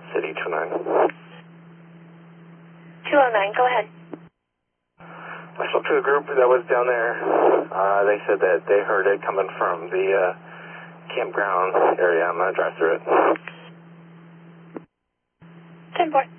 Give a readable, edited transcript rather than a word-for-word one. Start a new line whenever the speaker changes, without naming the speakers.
City 209.
209, go ahead.
I spoke to a group that was down there. They said that they heard it coming from the campground area. I'm going to drive through it.
10-4.